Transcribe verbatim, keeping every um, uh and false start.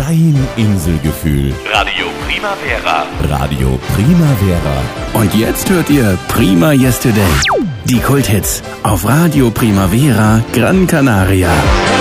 Dein Inselgefühl. Radio Primavera. Radio Primavera. Und jetzt hört ihr Prima Yesterday. Die Kulthits auf Radio Primavera Gran Canaria.